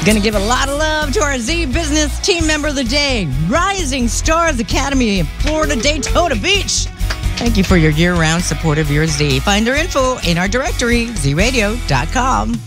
Gonna give a lot of love to our Z Business Team Member of the Day, Rising Stars Academy in Florida, Daytona Beach. Thank you for your year-round support of your Z. Find their info in our directory, zradio.com.